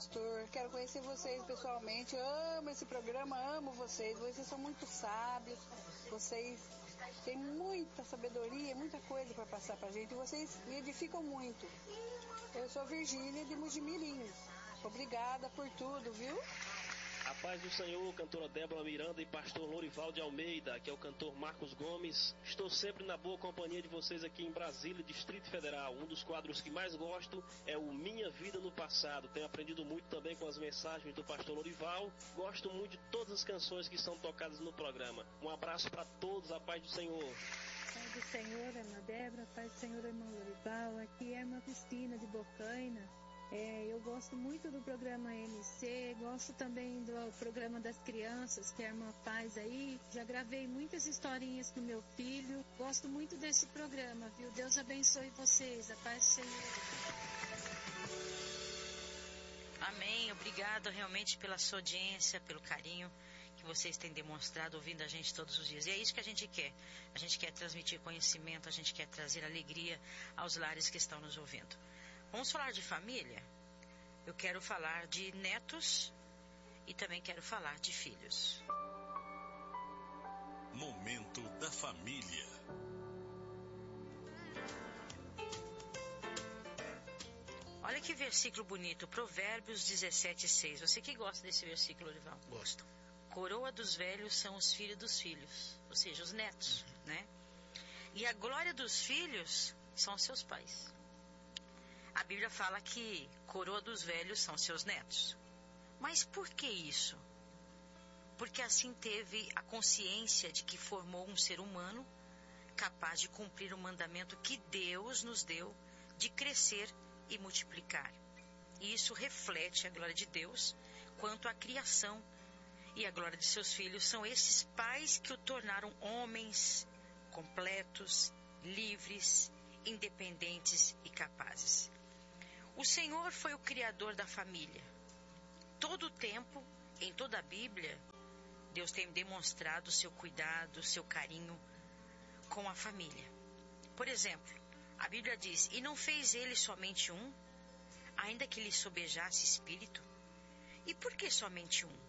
pastor. Quero conhecer vocês pessoalmente. Amo esse programa, amo vocês. Vocês são muito sábios. Vocês têm muita sabedoria, muita coisa para passar pra gente. Vocês me edificam muito. Eu sou Virgínia de Mojimirim. Obrigada por tudo, viu? A paz do Senhor, cantora Débora Miranda e pastor Lorival de Almeida, que é o cantor Marcos Gomes. Estou sempre na boa companhia de vocês aqui em Brasília, Distrito Federal. Um dos quadros que mais gosto é o Minha Vida no Passado. Tenho aprendido muito também com as mensagens do pastor Lorival. Gosto muito de todas as canções que são tocadas no programa. Um abraço para todos, a paz do Senhor. Paz do Senhor, irmã Débora, paz do Senhor, irmã Lorival. Aqui é a irmã Cristina de Bocaina. Eu gosto muito do programa MC, gosto também do programa das crianças que a irmã faz aí. Já gravei muitas historinhas pro meu filho. Gosto muito desse programa, viu? Deus abençoe vocês. A paz do Senhor. Amém. Obrigado realmente pela sua audiência, pelo carinho que vocês têm demonstrado ouvindo a gente todos os dias. E é isso que a gente quer. A gente quer transmitir conhecimento, a gente quer trazer alegria aos lares que estão nos ouvindo. Vamos falar de família? Eu quero falar de netos e também quero falar de filhos. Momento da família. Olha que versículo bonito, Provérbios 17:6. Você que gosta desse versículo, Olival? Gosto. Coroa dos velhos são os filhos dos filhos, ou seja, os netos, né? E a glória dos filhos são seus pais. A Bíblia fala que coroa dos velhos são seus netos. Mas por que isso? Porque assim teve a consciência de que formou um ser humano capaz de cumprir o mandamento que Deus nos deu de crescer e multiplicar. E isso reflete a glória de Deus quanto à criação e a glória de seus filhos. São esses pais que o tornaram homens completos, livres, independentes e capazes. O Senhor foi o criador da família. Todo o tempo, em toda a Bíblia, Deus tem demonstrado o seu cuidado, o seu carinho com a família. Por exemplo, a Bíblia diz: e não fez ele somente um, ainda que lhe sobejasse espírito? E por que somente um?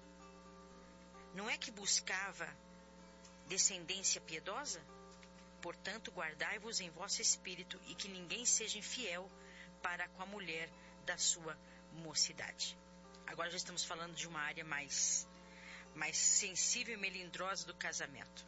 Não é que buscava descendência piedosa? Portanto, guardai-vos em vosso espírito e que ninguém seja infiel para com a mulher da sua mocidade. Agora já estamos falando de uma área mais sensível e melindrosa do casamento.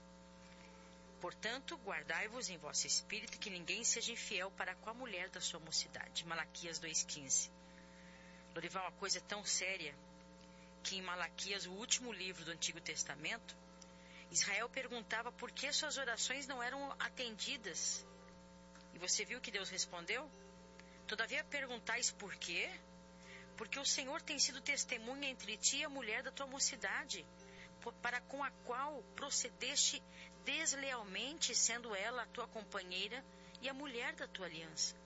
Portanto, guardai-vos em vosso espírito que ninguém seja infiel para com a mulher da sua mocidade. Malaquias 2,15. Lorival, uma coisa tão séria que em Malaquias, o último livro do Antigo Testamento, Israel perguntava por que suas orações não eram atendidas. E você viu que Deus respondeu? Todavia perguntais por quê? Porque o Senhor tem sido testemunha entre ti e a mulher da tua mocidade, para com a qual procedeste deslealmente, sendo ela a tua companheira e a mulher da tua aliança.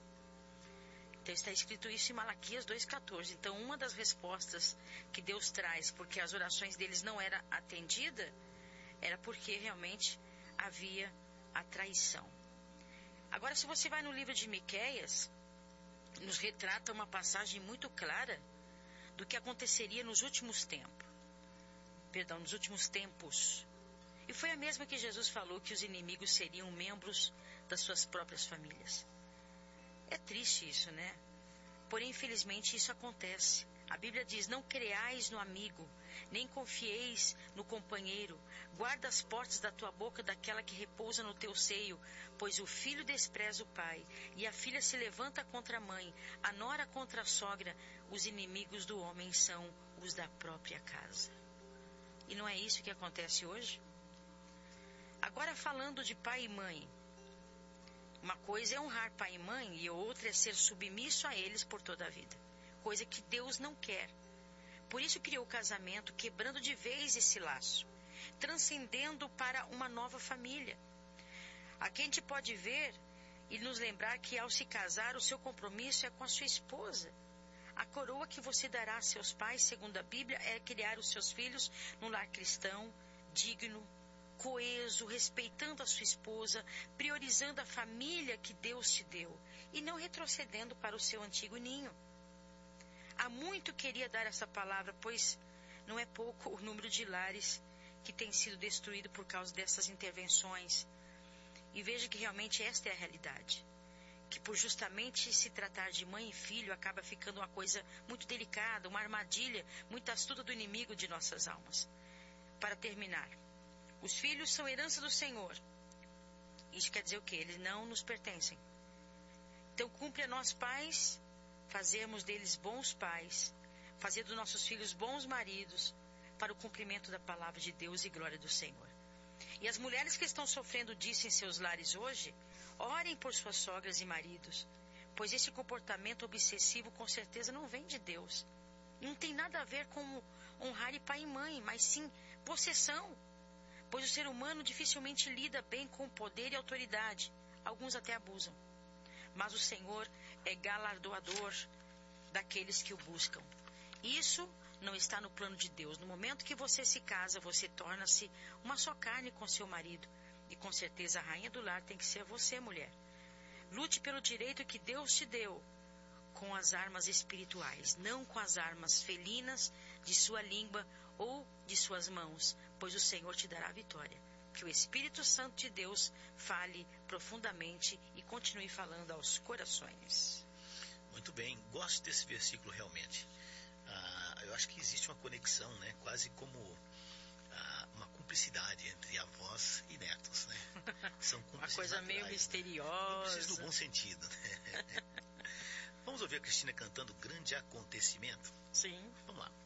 Então está escrito isso em Malaquias 2,14. Então uma das respostas que Deus traz porque as orações deles não eram atendidas, era porque realmente havia a traição. Agora, se você vai no livro de Miqueias, nos retrata uma passagem muito clara do que aconteceria nos últimos tempos. Nos últimos tempos. E foi a mesma que Jesus falou, que os inimigos seriam membros das suas próprias famílias. É triste isso, né? Porém, infelizmente, isso acontece. A Bíblia diz: não creais no amigo, nem confieis no companheiro. Guarda as portas da tua boca daquela que repousa no teu seio, pois o filho despreza o pai, e a filha se levanta contra a mãe, a nora contra a sogra. Os inimigos do homem são os da própria casa. E não é isso que acontece hoje? Agora, falando de pai e mãe, uma coisa é honrar pai e mãe e outra é ser submisso a eles por toda a vida, coisa que Deus não quer. Por isso criou o casamento, quebrando de vez esse laço, transcendendo para uma nova família. Aqui a gente pode ver e nos lembrar que ao se casar, o seu compromisso é com a sua esposa. A coroa que você dará a seus pais, segundo a Bíblia, é criar os seus filhos num lar cristão, digno, coeso, respeitando a sua esposa, priorizando a família que Deus te deu e não retrocedendo para o seu antigo ninho. Há muito queria dar essa palavra, pois não é pouco o número de lares que tem sido destruído por causa dessas intervenções. E veja que realmente esta é a realidade. Que por justamente se tratar de mãe e filho, acaba ficando uma coisa muito delicada, uma armadilha muito astuta do inimigo de nossas almas. Para terminar, os filhos são herança do Senhor. Isso quer dizer o quê? Eles não nos pertencem. Então cumpre a nós pais fazermos deles bons pais, fazer dos nossos filhos bons maridos, para o cumprimento da palavra de Deus e glória do Senhor. E as mulheres que estão sofrendo disso em seus lares hoje, orem por suas sogras e maridos, pois esse comportamento obsessivo com certeza não vem de Deus. Não tem nada a ver com honrar pai e mãe, mas sim possessão, pois o ser humano dificilmente lida bem com poder e autoridade. Alguns até abusam. Mas o Senhor é galardoador daqueles que o buscam. Isso não está no plano de Deus. No momento que você se casa, você torna-se uma só carne com seu marido. E com certeza a rainha do lar tem que ser você, mulher. Lute pelo direito que Deus te deu, com as armas espirituais, não com as armas felinas de sua língua ou de suas mãos, pois o Senhor te dará a vitória. Que o Espírito Santo de Deus fale profundamente e continue falando aos corações. Muito bem, gosto desse versículo realmente. Eu acho que existe uma conexão, né? Quase como uma cumplicidade entre avós e netos, né? São uma coisa meio misteriosa. Cúmplices no bom sentido, né? Vamos ouvir a Cristina cantando Grande Acontecimento? Sim. Vamos lá.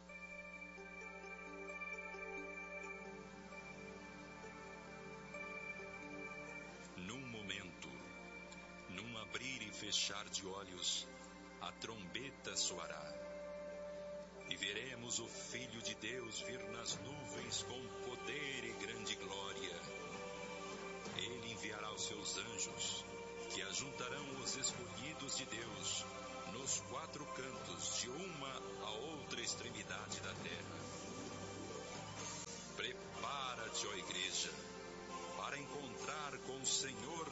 Num momento, num abrir e fechar de olhos, a trombeta soará. E veremos o Filho de Deus vir nas nuvens com poder e grande glória. Ele enviará os seus anjos, que ajuntarão os escolhidos de Deus nos 4 cantos, de uma a outra extremidade da terra. Prepara-te, ó igreja, para encontrar com o Senhor